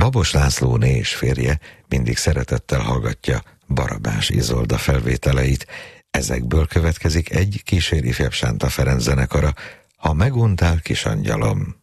Habos Lászlóné és férje mindig szeretettel hallgatja Barabás Izolda felvételeit. Ezekből következik egy kísér ifjabb Sánta Ferenc zenekara, Ha meguntál, kis angyalom.